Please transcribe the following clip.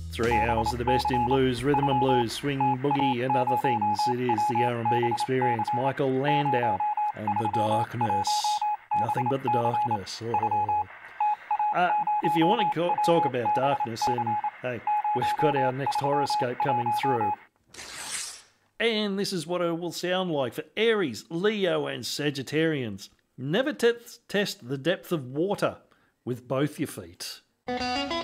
3 hours of the best in blues, rhythm and blues, swing, boogie and other things. It is the R&B Experience. Michael Landau and The Darkness. Nothing but the darkness. Oh. If you want to talk about darkness, then hey, we've got our next horoscope coming through. And this is what it will sound like for Aries, Leo and Sagittarians. Never test the depth of water with both your feet.